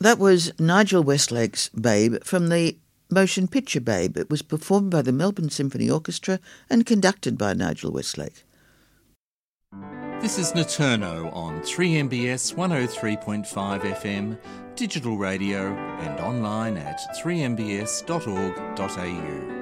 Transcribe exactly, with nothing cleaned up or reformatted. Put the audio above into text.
That was Nigel Westlake's Babe from the motion picture Babe. It was performed by the Melbourne Symphony Orchestra and conducted by Nigel Westlake. This is Naturno on three M B S one oh three point five F M, digital radio and online at three m b s dot org dot a u.